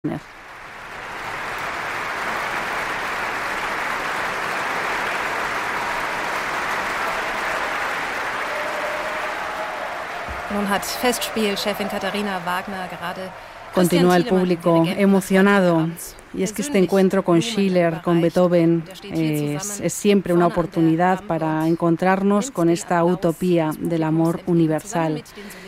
Nun hat Festspielchefin Katharina Wagner gerade Continúa el público emocionado. Y es que este encuentro con Schiller, con Beethoven, es siempre una oportunidad para encontrarnos con esta utopía del amor universal.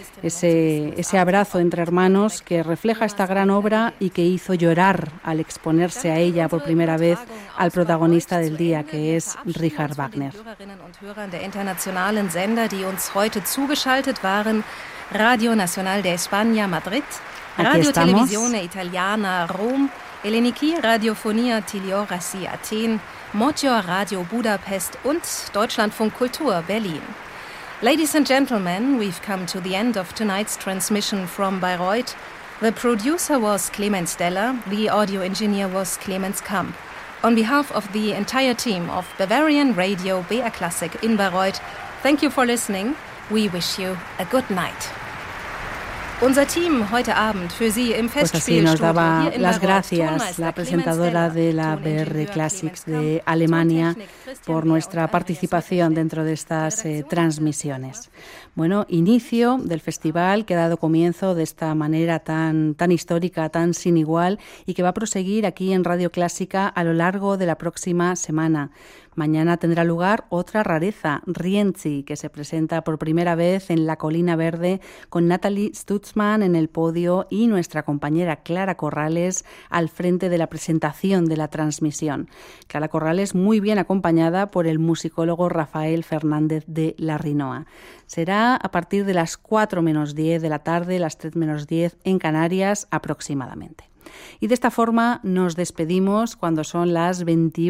Ese abrazo entre hermanos que refleja esta gran obra y que hizo llorar al exponerse a ella por primera vez al protagonista del día, que es Richard Wagner. Der internationalen Sender, die uns heute zugeschaltet waren, Radio Nacional de España, Madrid, Radio Televisione Italiana, Rom, Elleniki Radiofonia Tiliorasi, Athen, Motor Radio Budapest und Deutschlandfunk Kultur, Berlin. Ladies and gentlemen, we've come to the end of tonight's transmission from Bayreuth. The producer was Clemens Deller, the audio engineer was Clemens Kamp. On behalf of the entire team of Bavarian Radio BR Classic in Bayreuth, thank you for listening. We wish you a good night. Unser Team heute Abend für Sie im Festspielstudio. Pues así nos daba las gracias la presentadora de la BR Classics de Alemania por nuestra participación dentro de estas transmisiones. Bueno, inicio del festival que ha dado comienzo de esta manera tan histórica, tan sin igual, y que va a proseguir aquí en Radio Clásica a lo largo de la próxima semana. Mañana tendrá lugar otra rareza, Rienzi, que se presenta por primera vez en La Colina Verde con Natalie Stutzmann en el podio y nuestra compañera Clara Corrales al frente de la presentación de la transmisión. Clara Corrales muy bien acompañada por el musicólogo Rafael Fernández de Larrinoa. Será a partir de las 4 menos 10 de la tarde, las 3 menos 10 en Canarias aproximadamente. Y de esta forma nos despedimos cuando son las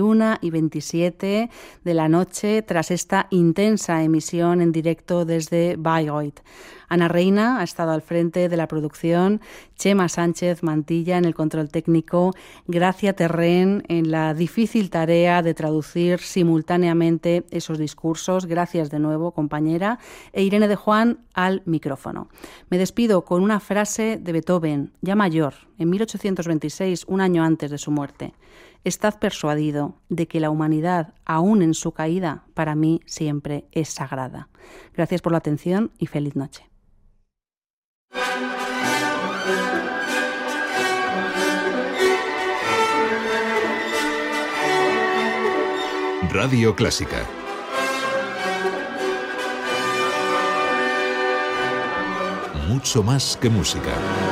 21:27 de la noche tras esta intensa emisión en directo desde Bayreuth. Ana Reina ha estado al frente de la producción, Chema Sánchez Mantilla en el control técnico, Gracia Terrén en la difícil tarea de traducir simultáneamente esos discursos. Gracias de nuevo, compañera. E Irene de Juan al micrófono. Me despido con una frase de Beethoven, ya mayor, en 1826, un año antes de su muerte. Estad persuadido de que la humanidad, aún en su caída, para mí siempre es sagrada. Gracias por la atención y feliz noche. Radio Clásica. Mucho más que música.